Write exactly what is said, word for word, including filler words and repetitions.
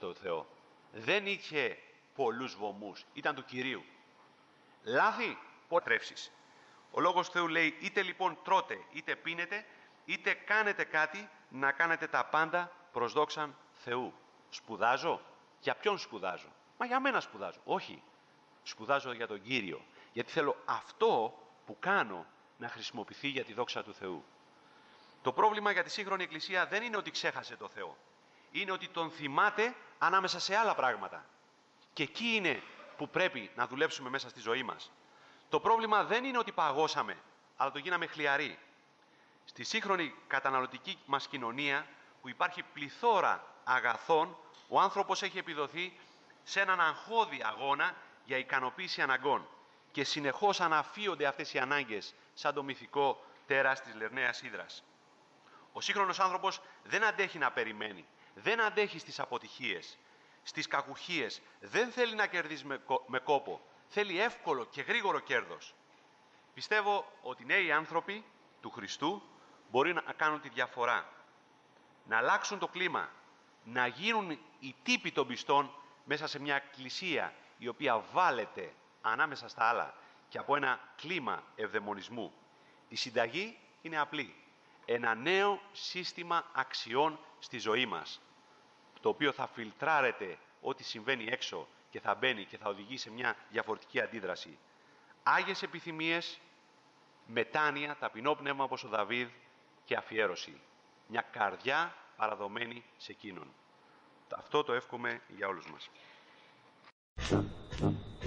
στο Θεό. Δεν είχε πολλούς βωμούς, ήταν του Κυρίου. Λάθη, πότρευσεις. Ο Λόγος του Θεού λέει, είτε λοιπόν τρώτε, είτε πίνετε, είτε κάνετε κάτι, να κάνετε τα πάντα προς δόξαν Θεού. Σπουδάζω. Για ποιον σπουδάζω? Μα για μένα σπουδάζω. Όχι. Σπουδάζω για τον Κύριο. Γιατί θέλω αυτό που κάνω να χρησιμοποιηθεί για τη δόξα του Θεού. Το πρόβλημα για τη σύγχρονη Εκκλησία δεν είναι ότι ξέχασε το Θεό. Είναι ότι τον θυμάται ανάμεσα σε άλλα πράγματα. Και εκεί είναι που πρέπει να δουλέψουμε μέσα στη ζωή μας. Το πρόβλημα δεν είναι ότι παγώσαμε, αλλά το γίναμε χλιαροί. Στη σύγχρονη καταναλωτική μας κοινωνία, που υπάρχει πληθώρα αγαθών, ο άνθρωπος έχει επιδοθεί σε έναν αγχώδη αγώνα για ικανοποίηση αναγκών. Και συνεχώς αναφύονται αυτές οι ανάγκες σαν το μυθικό τέρας της Λερναίας Ύδρας. Ο σύγχρονος άνθρωπος δεν αντέχει να περιμένει, δεν αντέχει στις αποτυχίες, στις κακουχίες, δεν θέλει να κερδίσει με, με κόπο, θέλει εύκολο και γρήγορο κέρδος. Πιστεύω ότι νέοι άνθρωποι του Χριστού μπορεί να κάνουν τη διαφορά, να αλλάξουν το κλίμα, να γίνουν οι τύποι των πιστών μέσα σε μια εκκλησία η οποία βάλεται ανάμεσα στα άλλα και από ένα κλίμα ευδαιμονισμού. Η συνταγή είναι απλή. Ένα νέο σύστημα αξιών στη ζωή μας, το οποίο θα φιλτράρεται ό,τι συμβαίνει έξω και θα μπαίνει και θα οδηγεί σε μια διαφορετική αντίδραση. Άγιες επιθυμίες, μετάνοια, ταπεινό πνεύμα όπως ο Δαβίδ και αφιέρωση. Μια καρδιά παραδομένη σε εκείνον. Αυτό το εύχομαι για όλους μας.